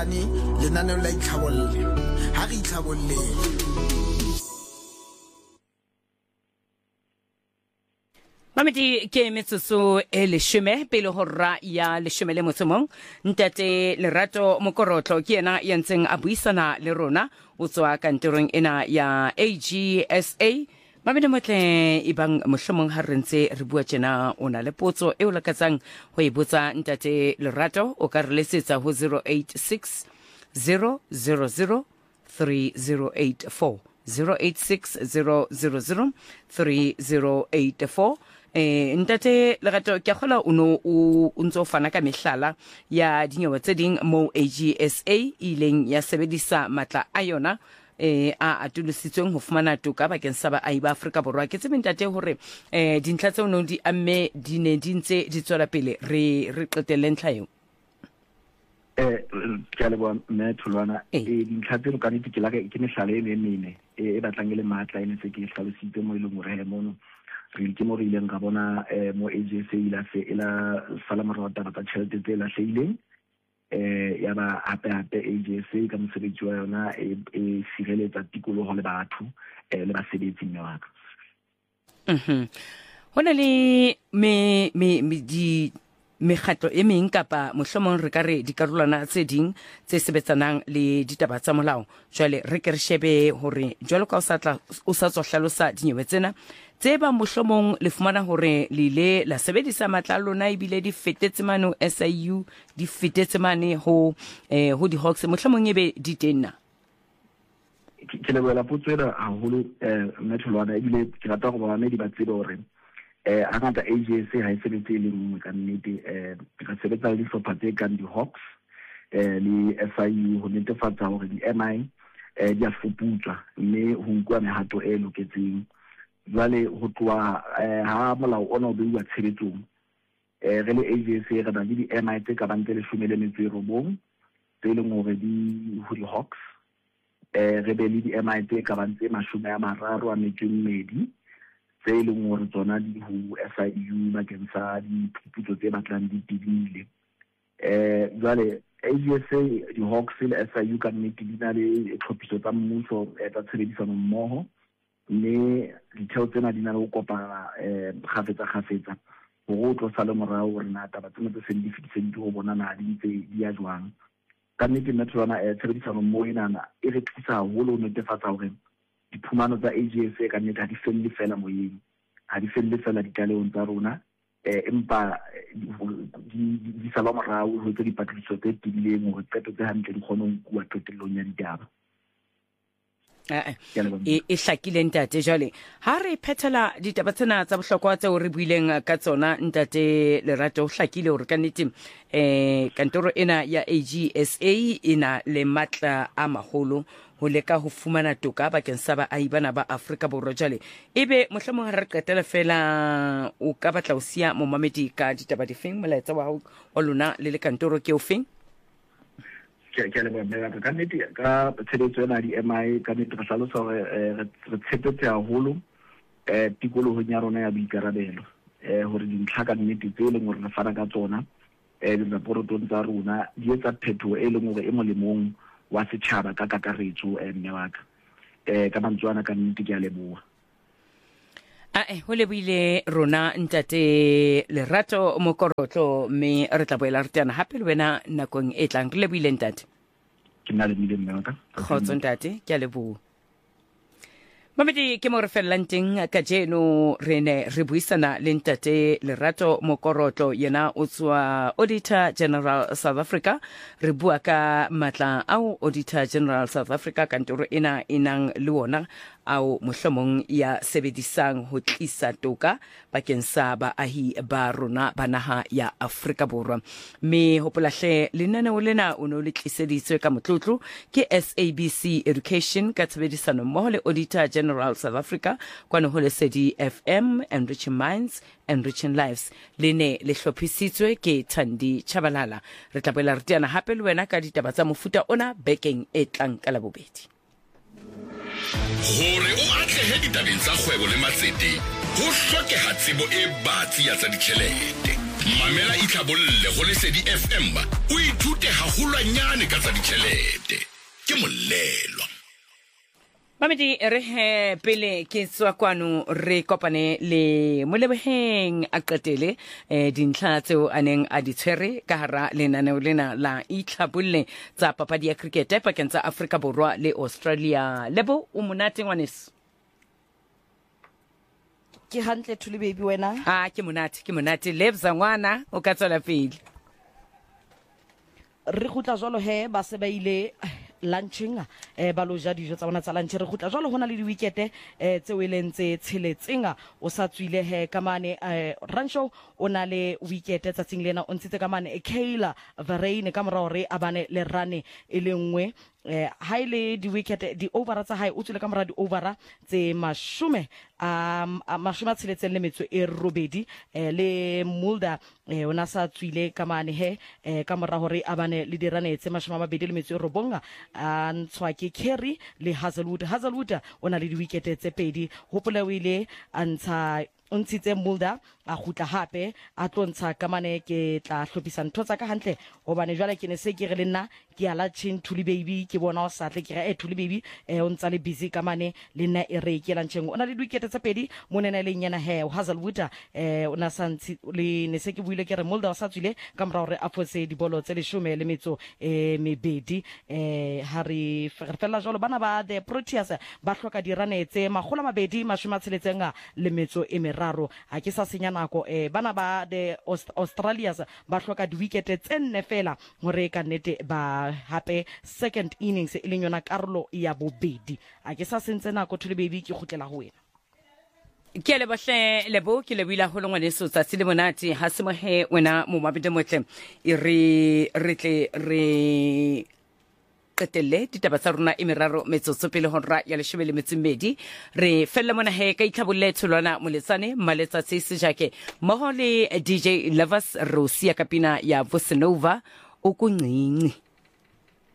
lenaneo la itlhabolle ha re itlhabolle. Mamedi ke metsotso e leshome pele hora ya leshome le motsomong. Ntate Lerato Mokorotlo ke yena ya ntseng a buisana le rona o tswa kantorong ena ya AGSA. Mamedi motle ibang mohlomong ha re ntse re bua tjena o na le potso e o lakatsang ho e botsa Ntate Lerato o ka re letsetsa ho 086 000 3084 086 000 3084. Ntate Lerato ke khola o ntso fana ka mehlala ya dinyewe tse ding mo AGSA ileng ya sebedisa matla a yona a atolositsweng ho fumana toka bakeng sa baahi ba Afrika Borwa. Ke tsebe ntate hore dintlha tse ono di amme di ne di ntse di tswela pele re qetelle ntlha eo. Ke le bona Metholwana dintlha tse ka nnete ke la ke mehlala e mene e batlang le matla ene se ke hlalositse mo ileng hore mono re ke mo re ileng ka bona mo AGSA ila sala morata ba tšhelete tse la hlileng ya ba hape AGSA ka mosebetsi wa yona e sireletsa tikoloho le batho le basebetsi mme wa ka. Hona le di mekgatlo e meng kapa mohlomong re ka re dikarolwana tse ding tse sebetsanang le ditaba tsa molao. Jwale re ke re shebe hore jwalo ka o sa tswa hlalosa dinyewe tsena tse ba mohlomong le fumana hore le ile la sebedisa matla a lona ebile di fetetse mane SIU di fetetse mane ho di Hawks mohlomong ebe di tena. Ke le boela potsela haholo Metholwana ebile ke rata go ba di ba tsebe hore hangata AGSA ha e sebetse le mongwe ka nnete re sebetsa le dihlopha tse kang di Hawks le SIU ho netefatsa hore di MI di a fuputswa mme ho nkwa mehato e loketseng. Jwale ho tloha ha molao ona o beiwa tshebetsong re le AGSA re na le di MI tse ka bang tse 19 tse leng hore di ho di Hawks re be le di MI tse ka bang tse 32 tse leng hore tsona di ho SIU bakeng sa diphuputso tse batlang di tibile. Jwale AGSA di Hawks le SIU ka nnete di na le tlhophiso tsa mmuso tsa tshebedisano mmoho mme ditheo tsena di na le go kopana kgafetsa hore o tlo sale morao hore na taba tsena tse seng di fetiseditswe go bona na di ntse di ya jwang. Ka nnete Metholwana tshebedisano mmoho enana e re thusa haholo ho netefatsa hore diphumano tsa AGSA ka nnete ha di felle fela moyeng ha di felle fela ditaleong tsa rona empa di sala morao ho tse dipatlisiso tse tibileng hore qeto tse hantle di kgone ho nkuwa qetellong ya ditaba. E hlakile ntate. Jwale ha re phethela ditaba tsena tsa bohlokwa tseo re buileng ka tsona Ntate Lerato hlakile hore ka nnete kantoro ena ya AGSA ina le matla a maholo ho leka ho fumana toka bakeng sa baahi bana ba Afrika Borwa. Jwale ebe mohlomong ha re qetela fela o ka batla ho sia momamedi ka ditaba difeng molaetsa wa hao o lona le kantoro ke ofeng? Ke le bona ka nnete ka tshebetso ena di MI ka nnete re hlalosa hore re tshepetse haholo tikoloho ya rona ya boikarabelo hore dintlha ka nnete tse leng hore re fana ka tsona diraporotong tsa rona di etsa phethoho e leng hore e molemong wa setjhaba ka kakaretso mme wa ka ka mantswana ka nnete ke a leboha. Ho lebile rona Ntate Lerato Mokorotlo mme re tla boela re tana hape le wena nakong e tlang. Re lebile ntate. Ke nna le bile mme wa ka. Khotso ntate ke a leboha. Mamedi ke mo re fellang teng ka jeno re ne re buisana le Ntate Lerato Mokorotlo yena o tswa Auditor General South Africa. Re bua ka matla au Auditor General South Africa kantoro ena inang le wona au mohlomong ya sebedisang ho tlisa toka bakeng sa baahi ba rona ba naha ya Afrika Borwa. Me hopolahle lenaneo lena o no le tliseditswe ka motlotlo ke SABC Education ka tshebedisano mmoho le Auditor General South Africa kwano ho Lesedi FM, Enriching Minds, Enriching Lives. Lene le hlophisitswe ke Thandi Chabalala. Re tla boela re tiana hape le wena ka ditaba tsa mofuta ona bekeng e tlang ka Labobedi. Hore o atlehe ditabeng tsa kgwebo le matsete ho hlokeha tsebo e batsi ya tsa ditjhelete. mamela itlhabolle go Lesedi FM o ithute hahulwanyane ka tsa ditšhelete ke Molelwa. Mamedi re he pele ke tswa kwano re kopane le Molebogeng a qetele dintlha tseo a neng a di tshwere ka hara lenaneo lena la itlhabolle tsa papadi ya cricket pakeng tsa Afrika Borwa le Australia. Lebo o monate ngwaneso? Ke hantle Thuli baby wena? Ke monate lebza ngwana o ka tswela pele. Re gutla jwalo he ba se ba ile lunching ba lo ja dijo tsa bona tsa lunch. Re gutla jwalo hona le di weekend tse welentse tsheletseng o sa tswile he ka mane Rancho o na le weekend tsatsing lena o ntshitse ka mane Kayla Varane ka mora hore a bane le rane e le nngwe ha ile di wicket di over tsa hae o tswile ka mora di over tse mashume a tsheletseng le metso e robedi le Mulder ona sa tswile ka mane he ka mora hore a bane le dirane tse mashume a mabedi le metso e robonga a ntshwa ke Kerry le Hazelwood ona le di wicket tse pedi hopola o ile a ntsha o ntshitse Mulder a gutla hape a tlontsha ka mane ke tla hlopisa ntho tsa ka hantle hobane jwale ke ne se ke re le nna ke ala chin Thuli baby ke bona o sa tle ke re Thuli baby o ntsa le busy ka mane le nna e re ke lantsheng ona le wicket tsa pedi monena le nyana he Hazelwood ona santsi le ne se ke buile ke re Mulder o sa tswile ka mora hore a fose di bolo tse 10 le metso mebedi ha re fela jalo bana ba the Proteas ba hloka dirane tse 260 le metso e meraro ha ke sa senya nako bana ba the Australians ba hloka di wicket tse 4 fela hore ka nnete ba hape second innings e leng yona karolo ya bobedi a ke sa sentse nako Thuli baby ke gutlela ho wena. Ke le bohle lebo ke le buila ho lengwaneso tsa se le monate ha se mohe wena mo mabede motle e re tle re qetelle ditaba tsa rona e meraro metsotso pele hora ya 12 re fella mona he ka itlhabolle tholwana moletsane maletsa se se jake mo le DJ Lovers Rosia Kapina ya Vosenova o kuncinci.